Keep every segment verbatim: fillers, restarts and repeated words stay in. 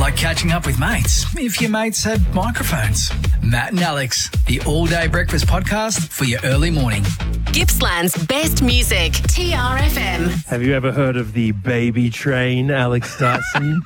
like catching up with mates, if your mates had microphones. Matt and Alex, the all-day breakfast podcast for your early morning. Gippsland's best music, T R F M. Have you ever heard of the baby train, Alex Dyson?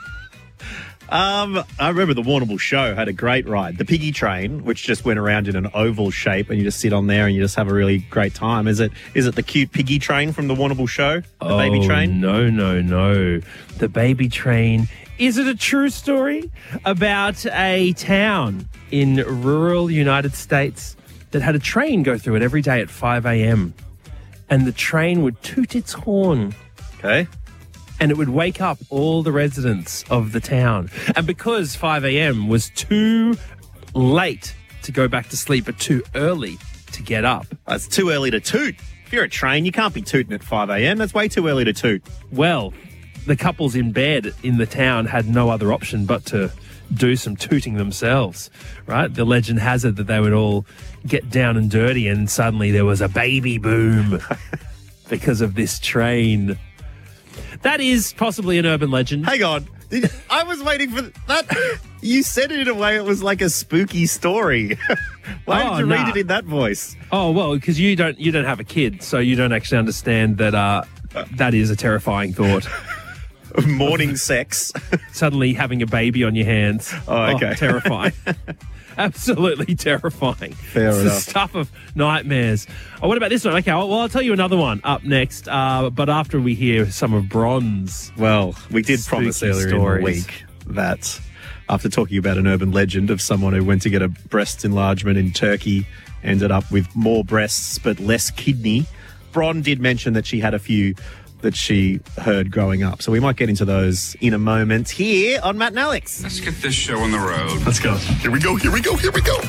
Um, I remember the Warrnambool show had a great ride. The piggy train, which just went around in an oval shape and you just sit on there and you just have a really great time. Is it is it the cute piggy train from the Warrnambool show? The oh, baby train? No, no, no. The baby train. Is it a true story about a town in rural United States that had a train go through it every day at five a.m. and the train would toot its horn? Okay. And it would wake up all the residents of the town. And because five a.m. was too late to go back to sleep, but too early to get up. It's too early to toot. If you're a train, you can't be tooting at five a.m. That's way too early to toot. Well, the couples in bed in the town had no other option but to do some tooting themselves, right? The legend has it that they would all get down and dirty and suddenly there was a baby boom because of this train. That is possibly an urban legend. Hang on. Did, I was waiting for that. You said it in a way it was like a spooky story. Why Oh, did you nah. read it in that voice? Oh, well, because you don't you don't have a kid, so you don't actually understand that uh, that is a terrifying thought. Morning sex. Suddenly having a baby on your hands. Oh, okay. Terrifying. Absolutely terrifying. Fair it's enough. the stuff of nightmares. Oh, what about this one? Okay, well, well, I'll tell you another one up next, uh, but after we hear some of Bron's. Well, we did Spooky promise earlier stories. in the week that after talking about an urban legend of someone who went to get a breast enlargement in Turkey, ended up with more breasts but less kidney, Bron did mention that she had a few that she heard growing up. So we might get into those in a moment here on Matt and Alex. Let's get this show on the road. Let's go. Here we go, here we go, here we go.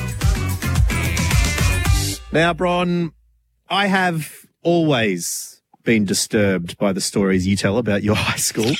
Now, Bron, I have always been disturbed by the stories you tell about your high school.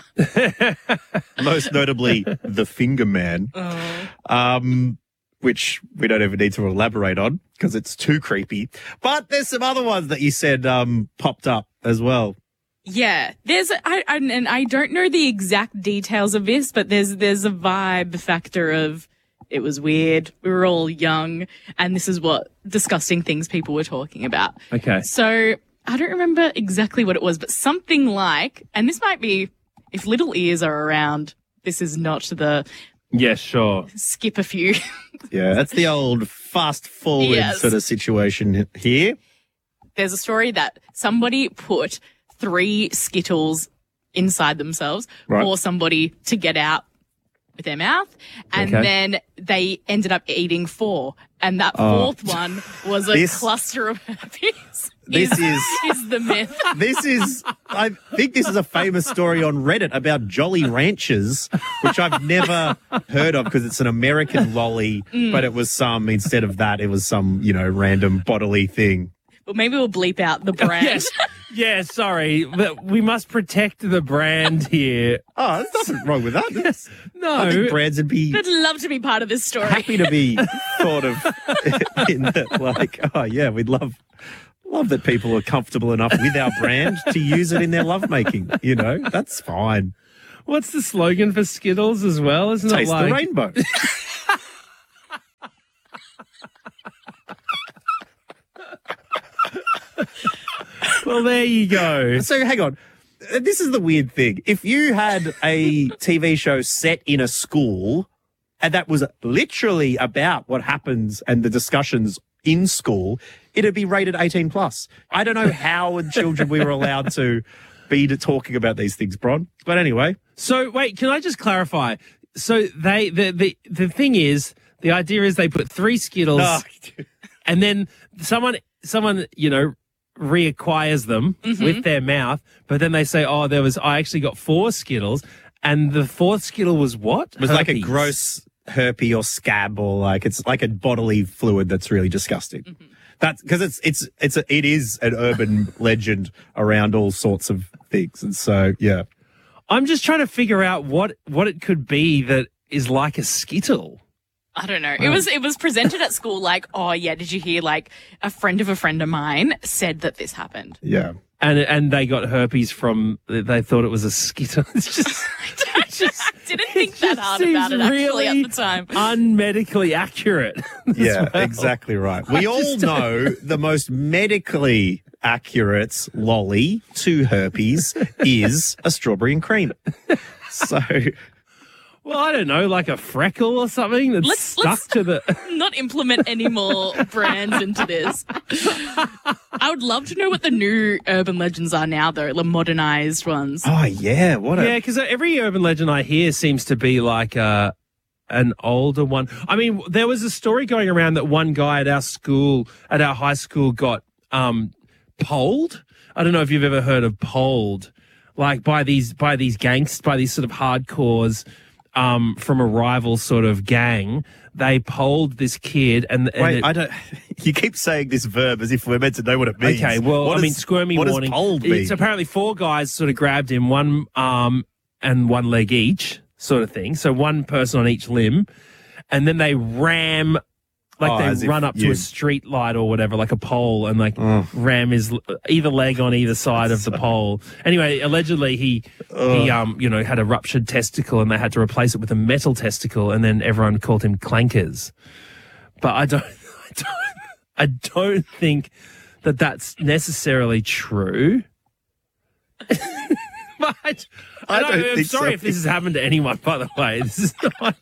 Most notably, the Finger Man, um, which we don't even need to elaborate on because it's too creepy. But there's some other ones that you said um, popped up as well. Yeah, there's a, I, I, and I don't know the exact details of this, but there's there's a vibe factor of it was weird. We were all young, and this is what disgusting things people were talking about. Okay. So I don't remember exactly what it was, but something like, and this might be if little ears are around. This is not the Yeah, sure. skip a few. Yeah, that's the old fast forward Yes. sort of situation here. There's a story that somebody put three Skittles inside themselves Right. for somebody to get out with their mouth. And Okay. then they ended up eating four. And that Oh. fourth one was a This- cluster of herpes. This is... is the myth. This is, I think this is a famous story on Reddit about Jolly Ranchers, which I've never heard of because it's an American lolly, but it was some, instead of that, it was some, you know, random bodily thing. Well, maybe we'll bleep out the brand. Yes. Yeah, sorry, but we must protect the brand here. Oh, there's nothing wrong with that. That's- No. I think brands would be I'd love to be part of this story. happy to be thought of in that, like, oh, yeah, we'd love... Love that people are comfortable enough with our brand to use it in their lovemaking. You know, that's fine. What's the slogan for Skittles as well? Isn't Taste it like the rainbow. Well, there you go. So hang on. This is the weird thing. If you had a T V show set in a school and that was literally about what happens and the discussions in school, it'd be rated eighteen plus. I don't know how as children we were allowed to be to talking about these things, Bron. But anyway. So wait, can I just clarify? So they the the the thing is, the idea is they put three Skittles Oh, and then someone someone, you know, reacquires them with their mouth, but then they say, "Oh, there was I actually got four Skittles." And the fourth Skittle was what? it was like a Herpes. gross herpes or scab, or like it's like a bodily fluid that's really disgusting. Mm-hmm. That's because it's it's it's a, it is an urban legend around all sorts of things, and so yeah. I'm just trying to figure out what what it could be that is like a Skittle. I don't know. It was it was presented at school like, oh yeah, did you hear like a friend of a friend of mine said that this happened. Yeah. And and they got herpes from, they thought it was a Skittle. It's just, it's just Didn't think that hard seems about it actually really at the time. unmedically accurate. Yeah, well. exactly right. We all just know the most medically accurate lolly to herpes is a strawberry and cream. So, Well, I don't know, like a freckle or something that's Let's- stuck let's- to the. Not implement any more brands into this. I would love to know what the new urban legends are now, though, the modernized ones. oh yeah, what a Yeah, because every urban legend I hear seems to be like a, an older one. I mean, there was a story going around that one guy at our school, at our high school, got um, polled. I don't know if you've ever heard of polled, like by these by these gangsters, by these sort of hardcores um, from a rival sort of gang. They polled this kid, and, and Wait, it- I don't. You keep saying this verb as if we're meant to know what it means. Okay, well, What I mean, does- squirmy what warning. Does polled mean? It's apparently four guys sort of grabbed him, one arm and one leg each, sort of thing. So one person on each limb, and then they ram, like Oh, as they if run up to you- a street light or whatever, like a pole, and like ram his either leg on either side of the pole. Anyway, allegedly he he um you know had a ruptured testicle, and they had to replace it with a metal testicle, and then everyone called him Clankers. But I don't, I don't, I don't think that that's necessarily true. but I, I don't I'm think sorry so. if this has happened to anyone, by the way. This is not.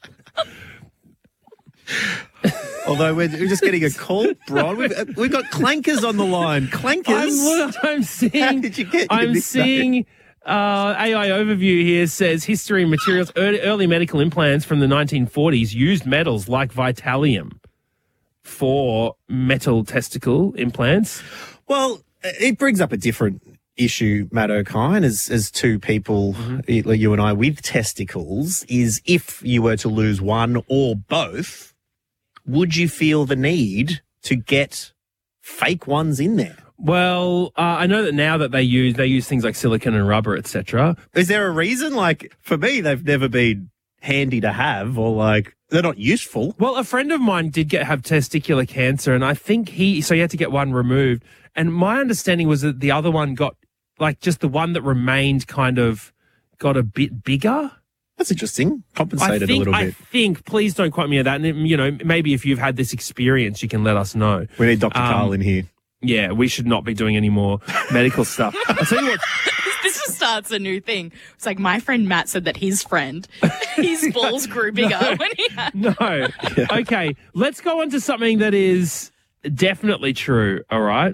Although we're, we're just getting a call, Bron. We've, we've got clankers on the line. Clankers. I'm, what I'm seeing. How did you get your I'm nickname? seeing. Uh, A I overview here says history and materials. Early, early medical implants from the nineteen forties used metals like Vitalium for metal testicle implants. Well, it brings up a different issue, Matt O'Kine, as, as two people, Mm-hmm. you and I, with testicles, is if you were to lose one or both, would you feel the need to get fake ones in there? Well, uh, I know that now that they use they use things like silicone and rubber, et cetera. Is there a reason? Like, for me, they've never been handy to have, or like, they're not useful. Well, a friend of mine did get have testicular cancer, and I think he so he had to get one removed. And my understanding was that the other one got like just the one that remained kind of got a bit bigger. That's interesting. I Compensated think, a little I bit. think, please don't quote me on that. And, you know, maybe if you've had this experience, you can let us know. We need Doctor Um, Carl in here. Yeah, we should not be doing any more medical stuff. I'll tell you what. This just starts a new thing. It's like my friend Matt said that his friend, his balls grew bigger when he had. No. Okay, let's go on to something that is definitely true, all right?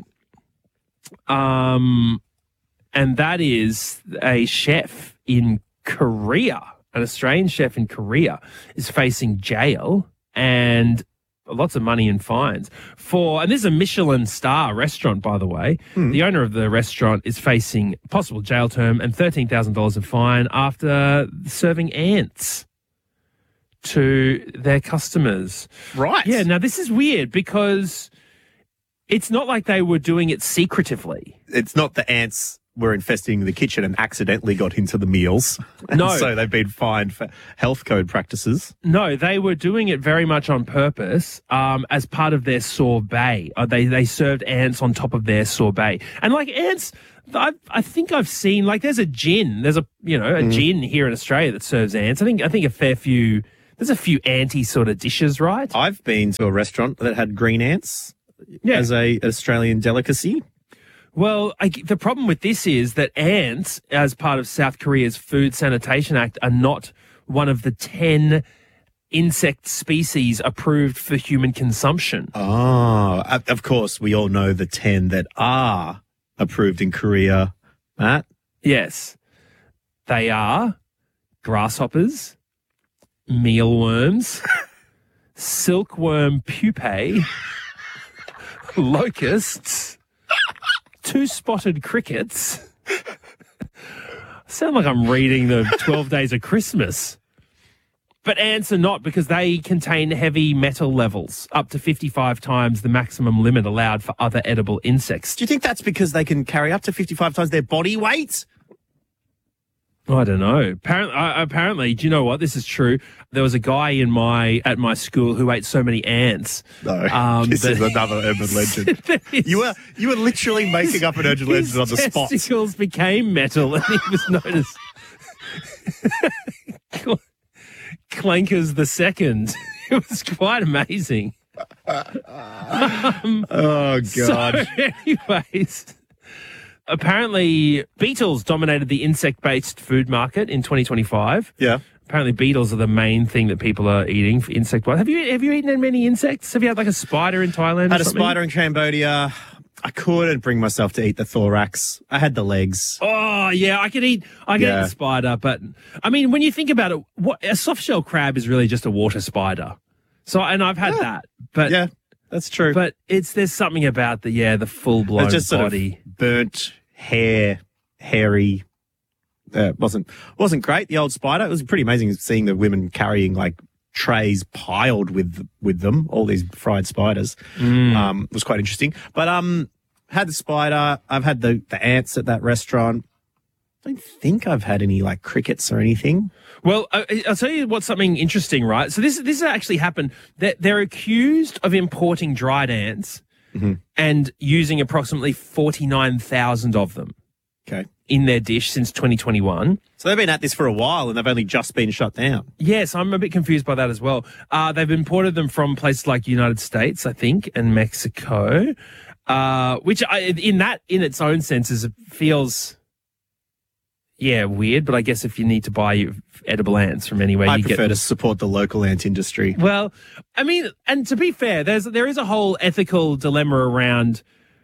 Um, and that is a chef in Korea, an Australian chef in Korea, is facing jail and lots of money in fines for, and this is a Michelin star restaurant, by the way. The owner of the restaurant is facing possible jail term and thirteen thousand dollars in fine after serving ants to their customers. Right. Yeah, now this is weird because it's not like they were doing it secretively. It's not the ants were infesting the kitchen and accidentally got into the meals. And No. so they've been fined for health code practices. No, they were doing it very much on purpose um, as part of their sorbet. Uh, they they served ants on top of their sorbet, and like ants, I I think I've seen like there's a gin, there's a you know a gin here in Australia that serves ants. I think I think a fair few. There's a few anti sort of dishes, right? I've been to a restaurant that had green ants Yeah. as a an Australian delicacy. Well, I, the problem with this is that ants, as part of South Korea's Food Sanitation Act, are not one of the ten insect species approved for human consumption. Oh, of of course, we all know the ten that are approved in Korea, Matt. Yes, they are grasshoppers, mealworms, silkworm pupae, locusts, two-spotted crickets. Sound like I'm reading the twelve Days of Christmas. But ants are not, because they contain heavy metal levels, up to fifty-five times the maximum limit allowed for other edible insects. Do you think that's because they can carry up to fifty-five times their body weight? I don't know. Apparently, uh, apparently, do you know what? This is true. There was a guy in my at my school who ate so many ants. No, Um, this that- is another urban legend. His- You were you were literally making up an urban legend his on the spot. testicles became metal, and he was known as. Clankers the second. It was quite amazing. um, Oh, God. So, anyways, apparently beetles dominated the insect-based food market in twenty twenty-five. Yeah. Apparently beetles are the main thing that people are eating for insect-wise. Have you have you eaten many insects? Have you had like a spider in Thailand? Had or a something? spider in Cambodia. I couldn't bring myself to eat the thorax. I had the legs. Oh yeah, I could eat. I could Yeah. eat the spider, but I mean, when you think about it, what a soft shell crab is really just a water spider. So, and I've had Yeah. that, but Yeah, that's true. but it's there's something about the yeah the full blown It's just sort body. of burnt hair, hairy. Uh, wasn't wasn't great. The old spider. It was pretty amazing seeing the women carrying like trays piled with with them. All these fried spiders. Mm. Um, it was quite interesting. But um, had the spider. I've had the the ants at that restaurant. I don't think I've had any like crickets or anything. Well, I, I'll tell you what's something interesting, right? So this this actually happened. They're, they're accused of importing dried ants Mm-hmm. and using approximately forty-nine thousand of them Okay. in their dish since twenty twenty-one. So they've been at this for a while and they've only just been shut down. Yes, I'm a bit confused by that as well. Uh, they've imported them from places like United States, I think, and Mexico, uh, which I, in that, in its own senses, it feels, yeah, weird. But I guess if you need to buy edible ants from anywhere, I you prefer get to support the local ant industry. Well, I mean, and to be fair, there's there is a whole ethical dilemma around.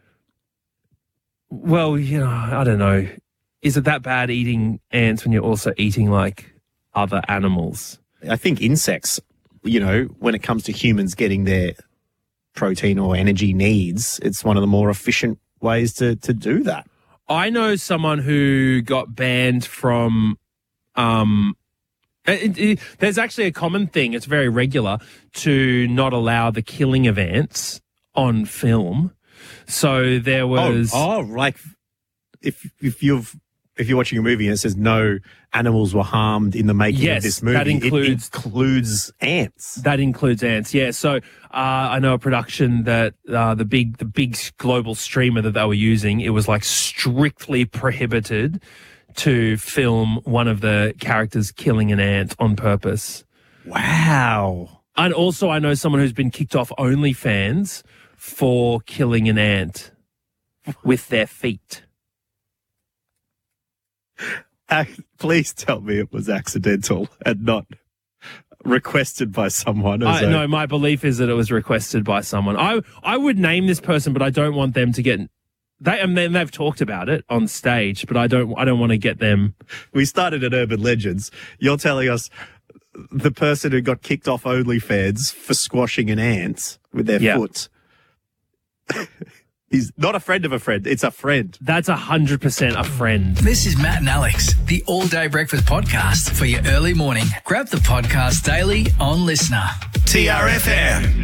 Well, you know, I don't know. Is it that bad eating ants when you're also eating like other animals? I think insects, you know, when it comes to humans getting their protein or energy needs, it's one of the more efficient ways to, to do that. I know someone who got banned from. Um, it, it, there's actually a common thing. It's very regular to not allow the killing of ants on film. So there was. Oh, oh, like if if you've if you're watching a movie and it says no animals were harmed in the making Yes, of this movie, that includes- it includes ants. That includes ants, yeah. So uh, I know a production that uh, the big the big global streamer that they were using, it was like strictly prohibited to film one of the characters killing an ant on purpose. Wow. And also I know someone who's been kicked off OnlyFans for killing an ant with their feet. Uh, please tell me it was accidental and not requested by someone. I, as a- no, my belief is that it was requested by someone. I I would name this person, but I don't want them to get. They and then they've talked about it on stage, but I don't. I don't want to get them. We started at Urban Legends. You're telling us the person who got kicked off OnlyFans for squashing an ant with their Yeah. foot. He's not a friend of a friend. It's a friend. That's a hundred percent a friend. This is Matt and Alex, the All Day Breakfast podcast for your early morning. Grab the podcast daily on Listener. T R F M.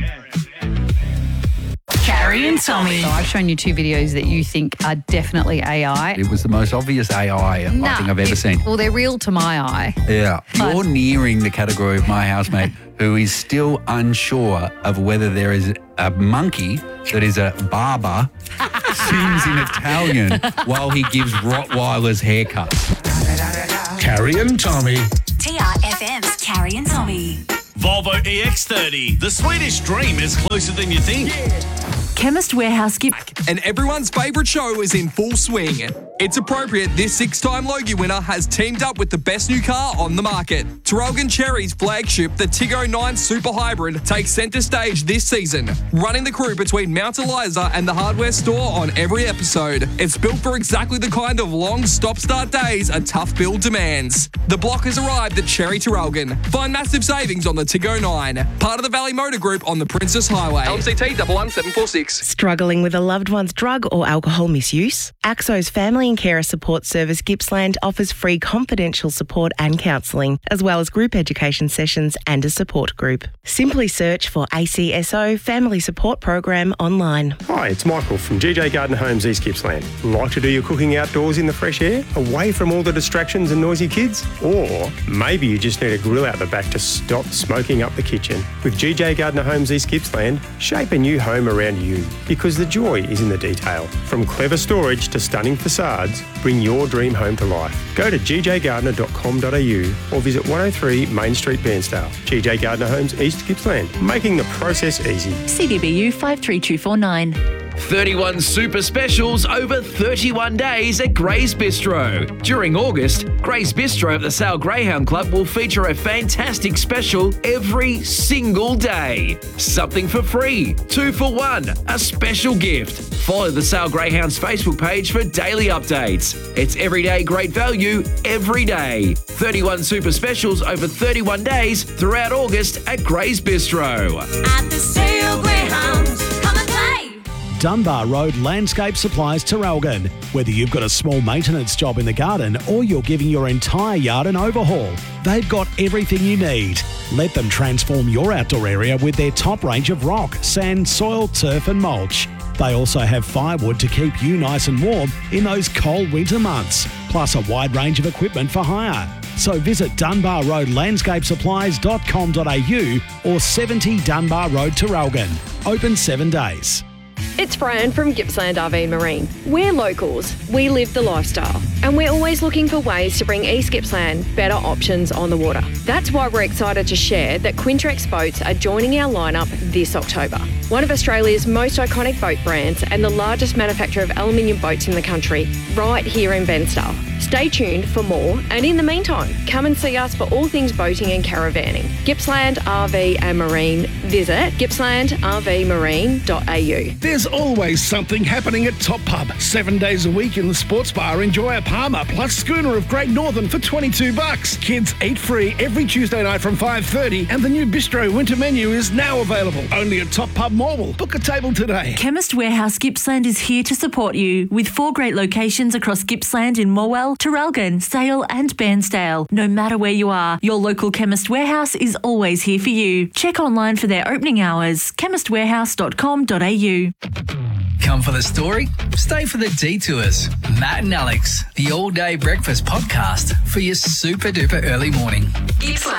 Carrie and Tommy. So I've shown you two videos that you think are definitely A I. It was the most obvious A I I Nah, think I've ever it- seen. Well, they're real to my eye. Yeah. But- You're nearing the category of my housemate who is still unsure of whether there is a monkey that is a barber, sings in Italian while he gives Rottweilers haircuts. Carrie and Tommy. T R F M's Carrie and Tommy. Volvo E X thirty. The Swedish dream is closer than you think. Chemist Warehouse gift. And everyone's favourite show is in full swing. It's appropriate this six-time Logie winner has teamed up with the best new car on the market. Terrelgan Cherry's flagship, the Tig oh nine Super Hybrid, takes centre stage this season, running the crew between Mount Eliza and the hardware store on every episode. It's built for exactly the kind of long stop-start days a tough build demands. The block has arrived at Cherry Terrelgan. Find massive savings on the Tig oh nine, part of the Valley Motor Group on the Princess Highway. L C T one one seven four six. Struggling with a loved one's drug or alcohol misuse? Axo's Family and Carer Support Service Gippsland offers free confidential support and counselling, as well as group education sessions and a support group. Simply search for A C S O Family Support Program online. Hi, it's Michael from G J Garden Homes East Gippsland. Like to do your cooking outdoors in the fresh air, away from all the distractions and noisy kids? Or maybe you just need a grill out the back to stop smoking up the kitchen. With G J Garden Homes East Gippsland, shape a new home around you, because the joy is in the detail. From clever storage to stunning facades, cards bring your dream home to life. Go to g j gardner dot com dot a u or visit one oh three Main Street, Bairnsdale. G J Gardner Homes, East Gippsland, making the process easy. C D B U five three two four nine. thirty-one super specials over thirty-one days at Gray's Bistro. During August, Gray's Bistro at the Sale Greyhound Club will feature a fantastic special every single day. Something for free, two for one, a special gift. Follow the Sale Greyhounds Facebook page for daily updates. It's everyday great value every day. thirty-one super specials over thirty-one days throughout August at Gray's Bistro. At the Sale Greyhounds, come and play. Dunbar Road Landscape Supplies, Terralgan. Whether you've got a small maintenance job in the garden or you're giving your entire yard an overhaul, they've got everything you need. Let them transform your outdoor area with their top range of rock, sand, soil, turf and mulch. They also have firewood to keep you nice and warm in those cold winter months, plus a wide range of equipment for hire. So visit dunbar road landscape supplies dot com dot a u or seventy Dunbar Road, Terralgan. Open seven days. It's Fran from Gippsland R V Marine. We're locals, we live the lifestyle, and we're always looking for ways to bring East Gippsland better options on the water. That's why we're excited to share that Quintrex boats are joining our lineup this October. One of Australia's most iconic boat brands and the largest manufacturer of aluminium boats in the country, right here in Bairnsdale. Stay tuned for more, and in the meantime, come and see us for all things boating and caravanning. Gippsland R V and Marine. Visit gippsland r v marine dot a u. There's always something happening at Top Pub. Seven days a week in the sports bar, enjoy a Palmer plus schooner of Great Northern for twenty-two bucks. Kids eat free every Tuesday night from five thirty, and the new bistro winter menu is now available. Only at Top Pub Morwell. Book a table today. Chemist Warehouse Gippsland is here to support you with four great locations across Gippsland in Morwell, Terralgan, Sale and Bairnsdale. No matter where you are, your local Chemist Warehouse is always here for you. Check online for their opening hours, chemist warehouse dot com dot a u. Come for the story? Stay for the detours. Matt and Alex, the all-day breakfast podcast for your super-duper early morning. Gippsland.